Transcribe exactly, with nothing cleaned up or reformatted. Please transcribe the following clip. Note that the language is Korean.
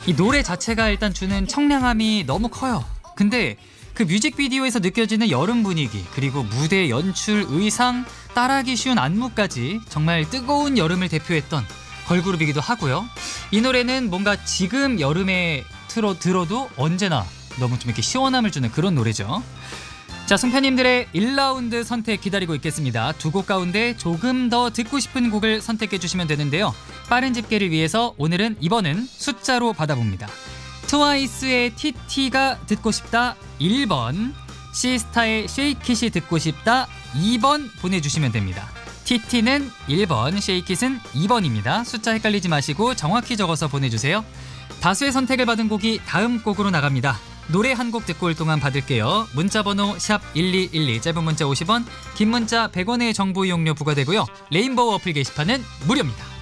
이 노래 자체가 일단 주는 청량함이 너무 커요. 근데 그 뮤직비디오에서 느껴지는 여름 분위기, 그리고 무대 연출, 의상, 따라하기 쉬운 안무까지 정말 뜨거운 여름을 대표했던 걸그룹이기도 하고요. 이 노래는 뭔가 지금 여름에 틀어 들어도 언제나 너무 좀 이렇게 시원함을 주는 그런 노래죠. 자, 송편님들의 일 라운드 선택 기다리고 있겠습니다. 두 곡 가운데 조금 더 듣고 싶은 곡을 선택해 주시면 되는데요. 빠른 집계를 위해서 오늘은 이 번은 숫자로 받아봅니다. 트와이스의 티티가 듣고 싶다 일 번, 시스타의 쉐이킷이 듣고 싶다 이 번 보내주시면 됩니다. 티티는 일 번, 쉐이킷은 이 번입니다. 숫자 헷갈리지 마시고 정확히 적어서 보내주세요. 다수의 선택을 받은 곡이 다음 곡으로 나갑니다. 노래 한 곡 듣고 올 동안 받을게요. 문자번호 샵 일이일이, 짧은 문자 오십 원, 긴 문자 백 원의 정보 이용료 부과되고요. 레인보우 어플 게시판은 무료입니다.